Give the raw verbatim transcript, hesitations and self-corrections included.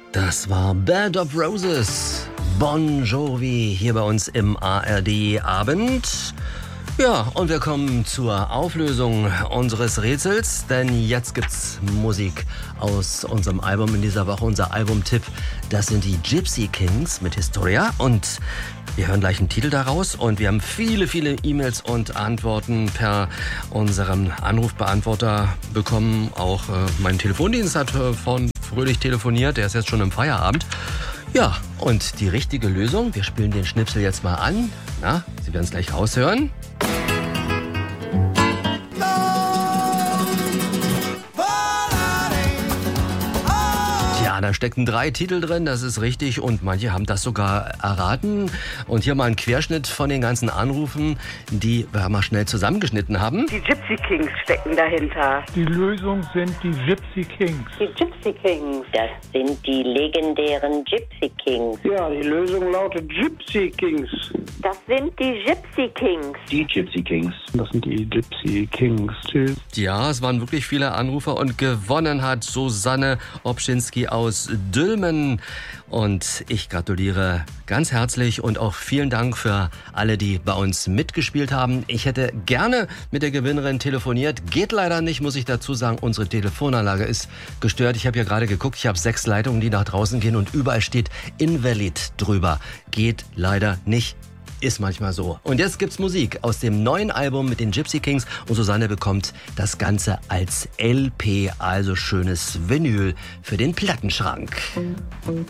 Das war Band of Roses, Bon Jovi, hier bei uns im A R D-Abend. Ja, und wir kommen zur Auflösung unseres Rätsels, denn jetzt gibt's Musik aus unserem Album in dieser Woche. Unser Albumtipp, das sind die Gypsy Kings mit Historia, und wir hören gleich einen Titel daraus, und wir haben viele, viele E-Mails und Antworten per unserem Anrufbeantworter bekommen. Auch äh, mein Telefondienst hat äh, von Fröhlich telefoniert, der ist jetzt schon im Feierabend. Ja, und die richtige Lösung, wir spielen den Schnipsel jetzt mal an. Na, Sie werden es gleich raushören. Ja, da steckten drei Titel drin, das ist richtig, und manche haben das sogar erraten. Und hier mal ein Querschnitt von den ganzen Anrufen, die wir mal schnell zusammengeschnitten haben. Die Gypsy Kings stecken dahinter. Die Lösung sind die Gypsy Kings. Die Gypsy Kings. Das sind die legendären Gypsy Kings. Ja, die Lösung lautet Gypsy Kings. Das sind die Gypsy Kings. Die Gypsy Kings. Das sind die Gypsy Kings. Tschüss. Ja, es waren wirklich viele Anrufer, und gewonnen hat Susanne Obschinski aus Dülmen. Und ich gratuliere ganz herzlich und auch vielen Dank für alle, die bei uns mitgespielt haben. Ich hätte gerne mit der Gewinnerin telefoniert. Geht leider nicht, muss ich dazu sagen. Unsere Telefonanlage ist gestört. Ich habe hier gerade geguckt, ich habe sechs Leitungen, die nach draußen gehen, und überall steht Invalid drüber. Geht leider nicht. Ist manchmal so. Und jetzt gibt's Musik aus dem neuen Album mit den Gypsy Kings, und Susanne bekommt das Ganze als L P, also schönes Vinyl für den Plattenschrank.